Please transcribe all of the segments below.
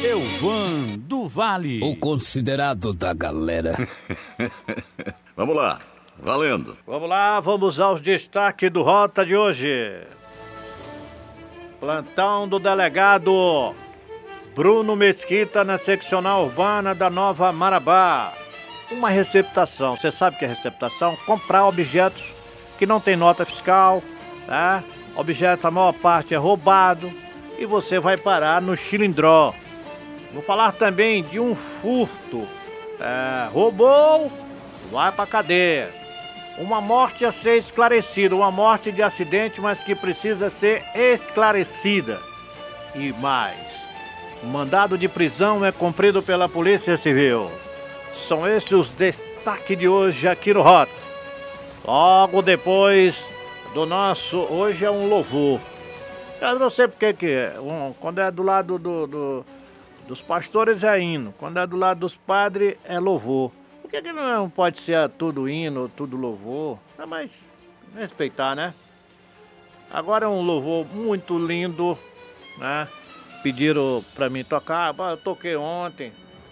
Elvan do Vale, o considerado da galera. Vamos lá, valendo. Vamos lá, vamos aos destaques do Rota de hoje. Plantão do delegado Bruno Mesquita na seccional urbana da Nova Marabá. Uma receptação, você sabe o que é receptação? Comprar objetos que não tem nota fiscal, tá? Objeto, a maior parte é roubado e você vai parar no Chilindró. Vou falar também de um furto. Roubou, vai pra cadeia. Uma morte a ser esclarecida, uma morte de acidente, mas que precisa ser esclarecida. E mais, o mandado de prisão é cumprido pela Polícia Civil. São esses os destaques de hoje aqui no Rota. Logo depois do nosso... Hoje é um louvor. Eu não sei porque que é. Quando é do lado dos pastores é hino. Quando é do lado dos padres é louvor. Por que não pode ser tudo hino, tudo louvor? Mas respeitar, né? Agora é um louvor muito lindo, né? Pediram pra mim tocar. Eu toquei ontem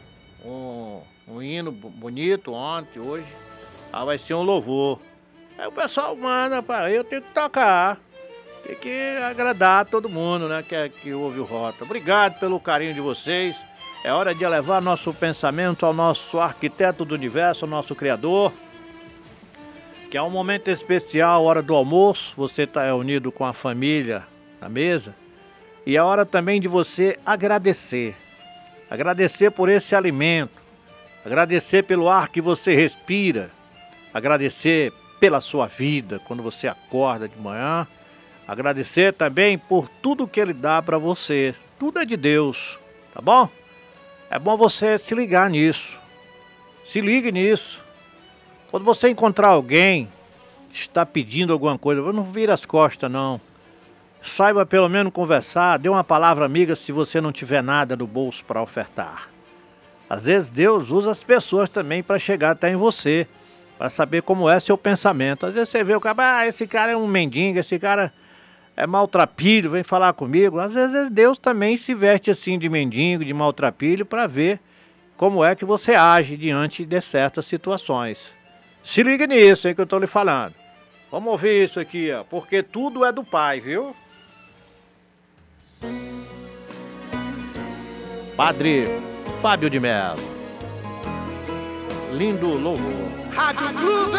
um hino bonito ontem, hoje. Vai ser um louvor. Aí o pessoal manda para eu tenho que tocar. Tem que agradar todo mundo, né? Que ouve o Rota. Obrigado pelo carinho de vocês. É hora de elevar nosso pensamento ao nosso arquiteto do universo, ao nosso Criador. Que é um momento especial, hora do almoço. Você está unido com a família na mesa. E é hora também de você agradecer. Agradecer por esse alimento. Agradecer pelo ar que você respira. Agradecer pela sua vida quando você acorda de manhã. Agradecer também por tudo que Ele dá para você. Tudo é de Deus, tá bom? É bom você se ligar nisso. Se ligue nisso. Quando você encontrar alguém que está pedindo alguma coisa, não vira as costas não. Saiba pelo menos conversar, dê uma palavra amiga se você não tiver nada no bolso para ofertar. Às vezes Deus usa as pessoas também para chegar até em você, para saber como é seu pensamento. Às vezes você vê o cara, esse cara é um mendigo, esse cara é maltrapilho, vem falar comigo. Às vezes Deus também se veste assim de mendigo, de maltrapilho, para ver como é que você age diante de certas situações. Se ligue nisso aí que eu estou lhe falando. Vamos ouvir isso aqui, ó, porque tudo é do Pai, viu? Padre Fábio de Mello. Lindo louvor.